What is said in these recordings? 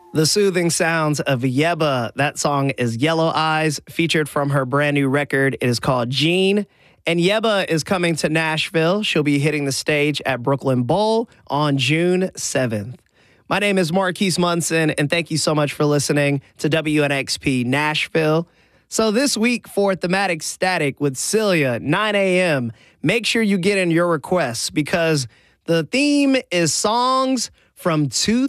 The soothing sounds of Yebba. That song is Yellow Eyes, featured from her brand new record. It is called Gene. And Yebba is coming to Nashville. She'll be hitting the stage at Brooklyn Bowl on June 7th. My name is Marquise Munson, and thank you so much for listening to WNXP Nashville. So this week for Thematic Static with Celia, 9 a.m., make sure you get in your requests because the theme is songs from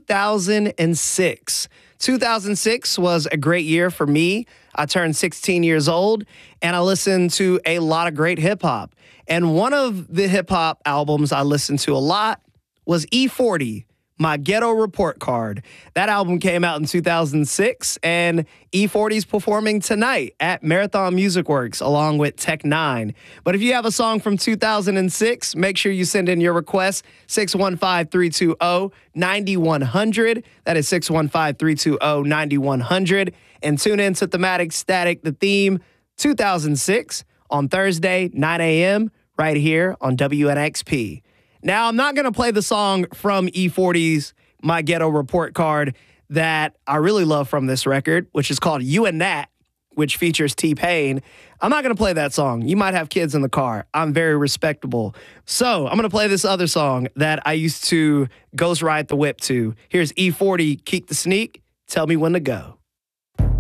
2006. 2006 was a great year for me. I turned 16 years old, and I listened to a lot of great hip-hop. And one of the hip-hop albums I listened to a lot was E40, My Ghetto Report Card. That album came out in 2006, and E40's performing tonight at Marathon Music Works along with Tech Nine. But if you have a song from 2006, make sure you send in your request, 615-320-9100. That is 615-320-9100. And tune in to Thematic Static, the theme, 2006, on Thursday, 9 a.m., right here on WNXP. Now, I'm not going to play the song from E40's My Ghetto Report Card that I really love from this record, which is called You and That, which features T-Pain. I'm not going to play that song. You might have kids in the car. I'm very respectable. So I'm going to play this other song that I used to ghost ride the whip to. Here's E40, Keep the Sneak, Tell Me When to Go.